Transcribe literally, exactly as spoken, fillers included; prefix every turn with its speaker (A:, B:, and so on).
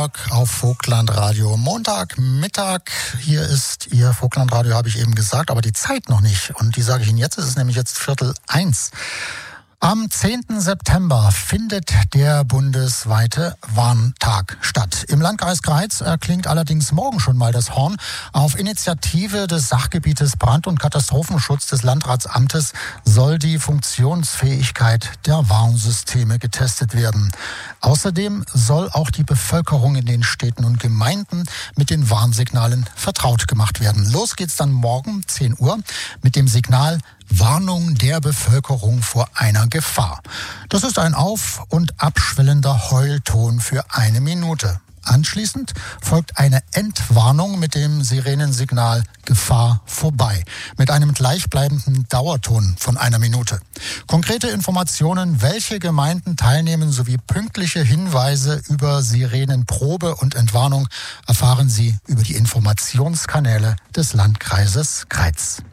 A: Hamburg auf Vogtlandradio. Montagmittag, hier ist Ihr Vogtlandradio, habe ich eben gesagt, aber die Zeit noch nicht. Und die sage ich Ihnen jetzt, es ist nämlich jetzt Viertel eins. Am zehnten September findet der bundesweite Warntag statt. Im Landkreis Greiz erklingt allerdings morgen schon mal das Horn. Auf Initiative des Sachgebietes Brand- und Katastrophenschutz des Landratsamtes soll die Funktionsfähigkeit der Warnsysteme getestet werden. Außerdem soll auch die Bevölkerung in den Städten und Gemeinden mit den Warnsignalen vertraut gemacht werden. Los geht's dann morgen zehn Uhr mit dem Signal Warnung der Bevölkerung vor einer Gefahr. Das ist ein auf- und abschwellender Heulton für eine Minute. Anschließend folgt eine Entwarnung mit dem Sirenensignal Gefahr vorbei, mit einem gleichbleibenden Dauerton von einer Minute. Konkrete Informationen, welche Gemeinden teilnehmen, sowie pünktliche Hinweise über Sirenenprobe und Entwarnung erfahren Sie über die Informationskanäle des Landkreises Greiz.